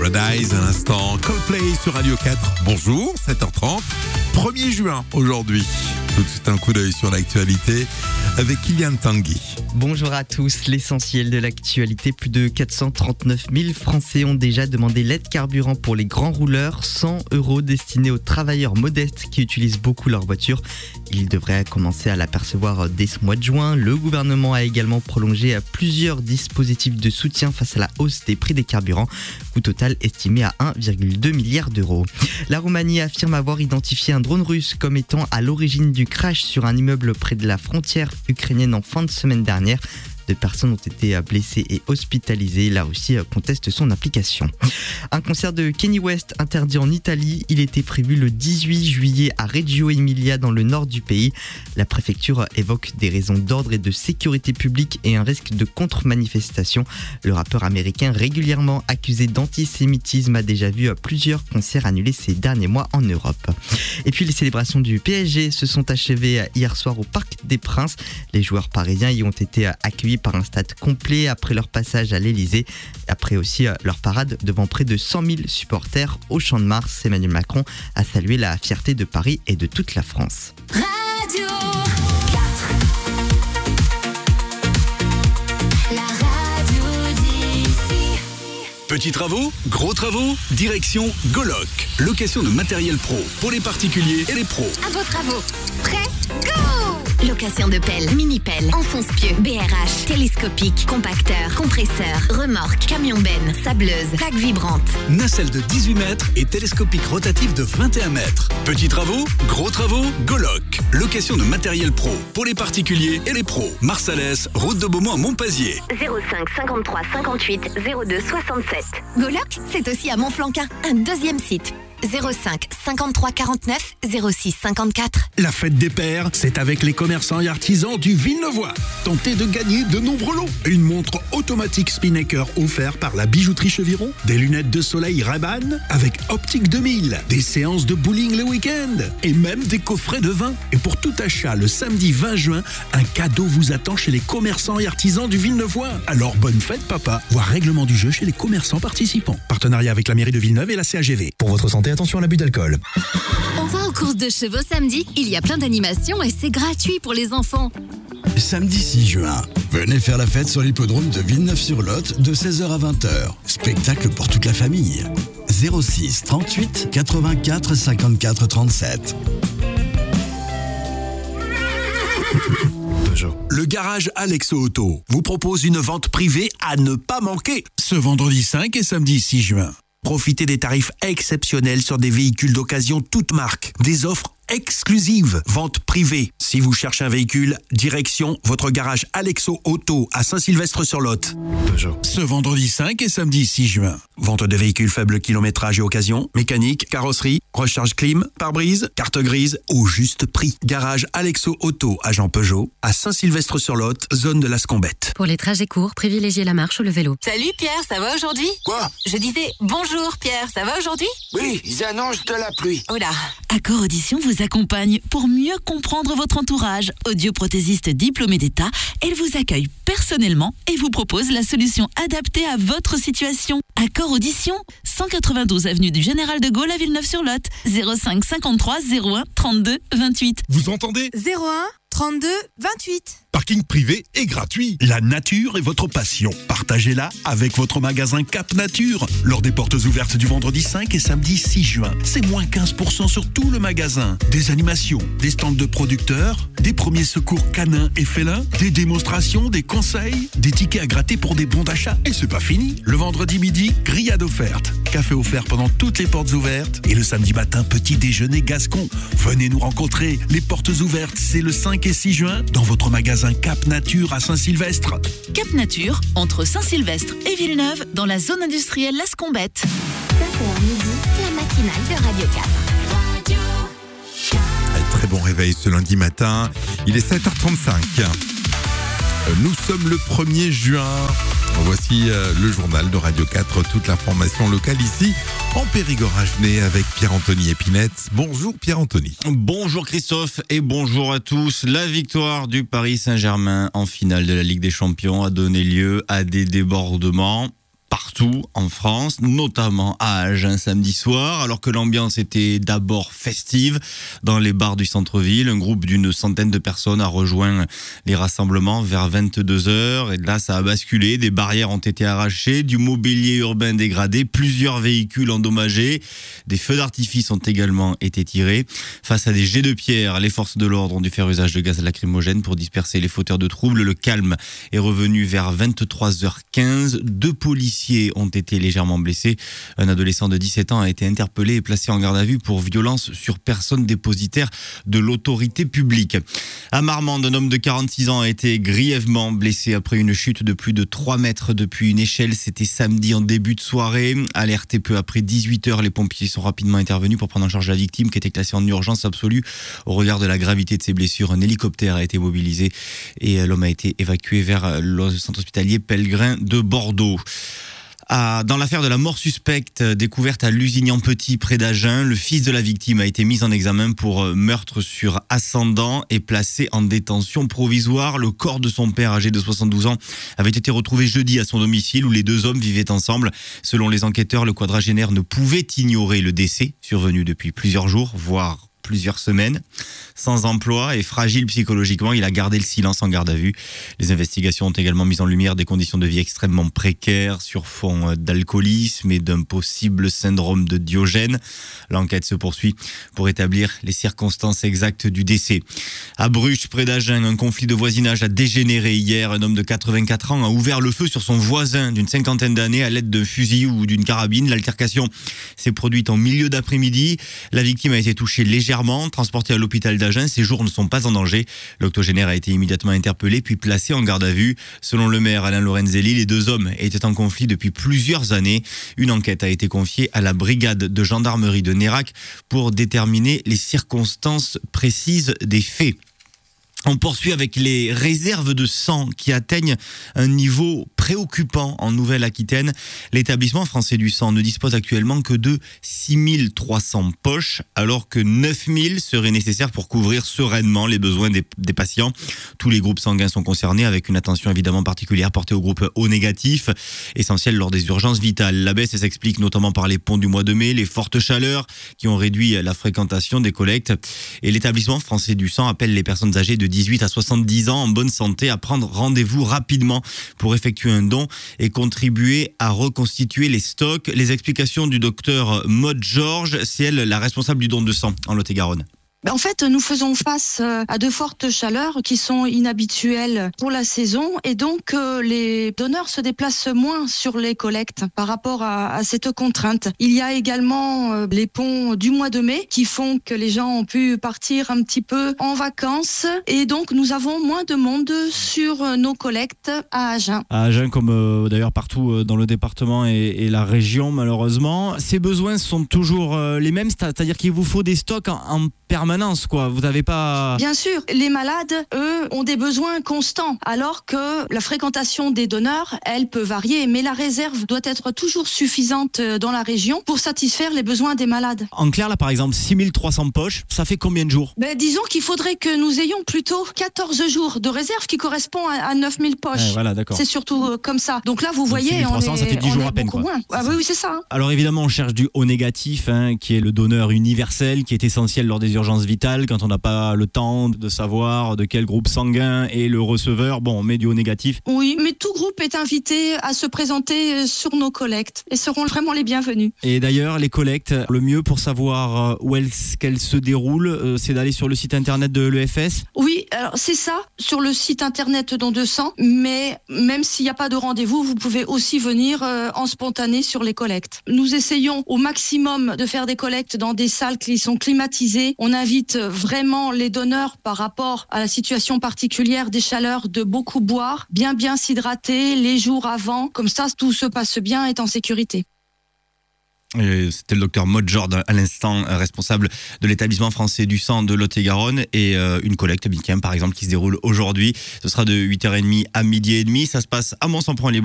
Paradise, à l'instant Coldplay sur Radio 4. Bonjour, 7h30, 1er juin aujourd'hui. Tout de suite un coup d'œil sur l'actualité avec Kylian Tanguy. Bonjour à tous, l'essentiel de l'actualité. Plus de 439 000 Français ont déjà demandé l'aide carburant pour les grands rouleurs, 100 € destinés aux travailleurs modestes qui utilisent beaucoup leur voiture. Ils devraient commencer à l'apercevoir dès ce mois de juin. Le gouvernement a également prolongé plusieurs dispositifs de soutien face à la hausse des prix des carburants, coût total estimé à 1,2 milliard d'euros. La Roumanie affirme avoir identifié un drone russe comme étant à l'origine du crash sur un immeuble près de la frontière ukrainienne en fin de semaine dernière. 2 personnes ont été blessées et hospitalisées. La Russie conteste son implication. Un concert de Kanye West interdit en Italie. Il était prévu le 18 juillet à Reggio Emilia dans le nord du pays. La préfecture évoque des raisons d'ordre et de sécurité publique et un risque de contre-manifestation. Le rappeur américain, régulièrement accusé d'antisémitisme, a déjà vu plusieurs concerts annulés ces derniers mois en Europe. Et puis les célébrations du PSG se sont achevées hier soir au Parc des Princes. Les joueurs parisiens y ont été accueillis par un stade complet après leur passage à l'Elysée, après aussi leur parade devant près de 100 000 supporters au Champ de Mars. Emmanuel Macron a salué la fierté de Paris et de toute la France. Radio 4. La radio d'ici. Petits travaux, gros travaux, direction Goloc. Location de matériel pro pour les particuliers et les pros. À vos travaux. Prêt? Go! Location de pelle, mini-pelle, enfonce-pieux, BRH, télescopique, compacteur, compresseur, remorque, camion-benne, sableuse, plaque vibrante. Nacelle de 18 mètres et télescopique rotatif de 21 mètres. Petits travaux, gros travaux, Goloc. Location de matériel pro pour les particuliers et les pros. Marsalès, route de Beaumont à Montpazier. 05 53 58 02 67. Goloc, c'est aussi à Montflanquin, un deuxième site. 05 53 49 06 54. La fête des pères, c'est avec les commerçants et artisans du Villeneuvois. Tentez de gagner de nombreux lots. Une montre automatique Spinnaker offerte par la bijouterie Cheviron, des lunettes de soleil Ray-Ban avec Optique 2000, des séances de bowling le week-end et même des coffrets de vin. Et pour tout achat, le samedi 20 juin, un cadeau vous attend chez les commerçants et artisans du Villeneuvois. Alors bonne fête papa. Voir règlement du jeu chez les commerçants participants. Partenariat avec la mairie de Villeneuve et la CAGV. Pour votre santé, attention à l'abus d'alcool. On va aux courses de chevaux samedi. Il y a plein d'animations et c'est gratuit pour les enfants. Samedi 6 juin, venez faire la fête sur l'hippodrome de Villeneuve-sur-Lot de 16h à 20h. Spectacle pour toute la famille. 06 38 84 54 37. Le garage Alexo Auto vous propose une vente privée à ne pas manquer ce vendredi 5 et samedi 6 juin. Profitez des tarifs exceptionnels sur des véhicules d'occasion toutes marques. Des offres exclusives, vente privée. Si vous cherchez un véhicule, direction votre garage Alexo Auto à Saint-Sylvestre-sur-Lot. Ce vendredi 5 et samedi 6 juin. Vente de véhicules faible kilométrage et occasion, mécanique, carrosserie, recharge clim, pare-brise, carte grise, au juste prix. Garage Alexo Auto, agent Peugeot, à Saint-Sylvestre-sur-Lot, zone de la Scombette. Pour les trajets courts, privilégiez la marche ou le vélo. Salut Pierre, ça va aujourd'hui? Quoi? Je disais bonjour Pierre, ça va aujourd'hui? Oui, ils annoncent de la pluie. Oula. Accor Audition vous accompagne pour mieux comprendre votre entourage. Audioprothésiste diplômée d'État, elle vous accueille personnellement et vous propose la solution adaptée à votre situation. Accor Audition, 192 avenue du Général de Gaulle à Villeneuve-sur-Lot, 05 53 01 32 28. Vous entendez? 01 32 28. Parking privé et gratuit. La nature est votre passion. Partagez-la avec votre magasin Cap Nature. Lors des portes ouvertes du vendredi 5 et samedi 6 juin, c'est moins 15% sur tout le magasin. Des animations, des stands de producteurs, des premiers secours canins et félins, des démonstrations, des conseils, des tickets à gratter pour des bons d'achat. Et c'est pas fini. Le vendredi midi, grillade offerte. Café offert pendant toutes les portes ouvertes. Et le samedi matin, petit déjeuner gascon. Venez nous rencontrer. Les portes ouvertes, c'est le 5 et 6 juin dans votre magasin Cap Nature à Saint-Sylvestre. Cap Nature, entre Saint-Sylvestre et Villeneuve, dans la zone industrielle La Scombette. 7h midi, la matinale de Radio 4. Radio 4. Très bon réveil ce lundi matin. Il est 7h35. Nous sommes le 1er juin. Voici le journal de Radio 4, toute l'information locale ici en Périgord-Agenais avec Pierre-Anthony Épinette. Bonjour Pierre-Anthony. Bonjour Christophe et bonjour à tous. La victoire du Paris Saint-Germain en finale de la Ligue des Champions a donné lieu à des débordements partout partout en France, notamment à Agen samedi soir, alors que l'ambiance était d'abord festive dans les bars du centre-ville. Un groupe d'une centaine de personnes a rejoint les rassemblements vers 22h et là ça a basculé. Des barrières ont été arrachées, du mobilier urbain dégradé, plusieurs véhicules endommagés, des feux d'artifice ont également été tirés. Face à des jets de pierre, les forces de l'ordre ont dû faire usage de gaz lacrymogène pour disperser les fauteurs de troubles. Le calme est revenu vers 23h15. 2 policiers ont été légèrement blessés. Un adolescent de 17 ans a été interpellé et placé en garde à vue pour violence sur personne dépositaire de l'autorité publique. À Marmande, un homme de 46 ans a été grièvement blessé après une chute de plus de 3 mètres depuis une échelle. C'était samedi en début de soirée. Alerté peu après 18h, les pompiers sont rapidement intervenus pour prendre en charge la victime qui était classée en urgence absolue. Au regard de la gravité de ses blessures, un hélicoptère a été mobilisé et l'homme a été évacué vers le centre hospitalier Pellegrin de Bordeaux. Dans l'affaire de la mort suspecte découverte à Lusignan-Petit près d'Agen, le fils de la victime a été mis en examen pour meurtre sur ascendant et placé en détention provisoire. Le corps de son père, âgé de 72 ans, avait été retrouvé jeudi à son domicile où les 2 hommes vivaient ensemble. Selon les enquêteurs, le quadragénaire ne pouvait ignorer le décès survenu depuis plusieurs jours, voire plusieurs semaines. Sans emploi et fragile psychologiquement, il a gardé le silence en garde à vue. Les investigations ont également mis en lumière des conditions de vie extrêmement précaires sur fond d'alcoolisme et d'un possible syndrome de Diogène. L'enquête se poursuit pour établir les circonstances exactes du décès. À Bruges, près d'Agen, un conflit de voisinage a dégénéré hier. Un homme de 84 ans a ouvert le feu sur son voisin d'une 50aine d'années à l'aide d'un fusil ou d'une carabine. L'altercation s'est produite en milieu d'après-midi. La victime a été touchée légèrement, transportée à l'hôpital d'Agen. Ses jours ne sont pas en danger. L'octogénaire a été immédiatement interpellé puis placé en garde à vue. Selon le maire Alain Lorenzelli, les 2 hommes étaient en conflit depuis plusieurs années. Une enquête a été confiée à la brigade de gendarmerie de Nérac pour déterminer les circonstances précises des faits. On poursuit avec les réserves de sang qui atteignent un niveau préoccupant en Nouvelle-Aquitaine. L'établissement français du sang ne dispose actuellement que de 6300 poches, alors que 9000 seraient nécessaires pour couvrir sereinement les besoins des patients. Tous les groupes sanguins sont concernés, avec une attention évidemment particulière portée aux groupes O négatifs, essentiels lors des urgences vitales. La baisse s'explique notamment par les ponts du mois de mai, les fortes chaleurs qui ont réduit la fréquentation des collectes. Et l'établissement français du sang appelle les personnes âgées de 18 à 70 ans en bonne santé à prendre rendez-vous rapidement pour effectuer un don et contribuer à reconstituer les stocks. Les explications du docteur Maud Georges, c'est elle la responsable du don de sang en Lot-et-Garonne. En fait, nous faisons face à de fortes chaleurs qui sont inhabituelles pour la saison et donc les donneurs se déplacent moins sur les collectes par rapport à cette contrainte. Il y a également les ponts du mois de mai qui font que les gens ont pu partir un petit peu en vacances et donc nous avons moins de monde sur nos collectes à Agen. À Agen, comme d'ailleurs partout dans le département et la région malheureusement. Ces besoins sont toujours les mêmes, c'est-à-dire qu'il vous faut des stocks en permanence, quoi. Vous n'avez pas... Bien sûr, les malades, eux, ont des besoins constants, alors que la fréquentation des donneurs, elle peut varier, mais la réserve doit être toujours suffisante dans la région pour satisfaire les besoins des malades. En clair, là, par exemple, 6300 poches, ça fait combien de jours ? Disons qu'il faudrait que nous ayons plutôt 14 jours de réserve qui correspond à 9000 poches. Voilà, d'accord. C'est surtout comme ça. Donc là, vous voyez, on est, ça fait 10 jours à peine, beaucoup moins. Oui, c'est ça. Alors évidemment, on cherche du O négatif, qui est le donneur universel, qui est essentiel lors des urgences vitales, quand on n'a pas le temps de savoir de quel groupe sanguin est le receveur. Bon, on met du O négatif. Oui, mais tout groupe est invité à se présenter sur nos collectes et seront vraiment les bienvenus. Et d'ailleurs, les collectes, le mieux pour savoir où qu'elles se déroulent, c'est d'aller sur le site internet de l'EFS. Oui, alors c'est ça, sur le site internet Don de sang, mais même s'il n'y a pas de rendez-vous, vous pouvez aussi venir en spontané sur les collectes. Nous essayons au maximum de faire des collectes dans des salles qui sont climatisées. On invite vraiment les donneurs par rapport à la situation particulière des chaleurs de beaucoup boire, bien s'hydrater les jours avant, comme ça tout se passe bien et est en sécurité. C'était le docteur Maud Georges à l'instant, responsable de l'établissement français du sang de Lot-et-Garonne, et une collecte par exemple qui se déroule aujourd'hui. Ce sera de 8h30 à 12h30. Ça se passe à Mons-en-Provence-les-Bains.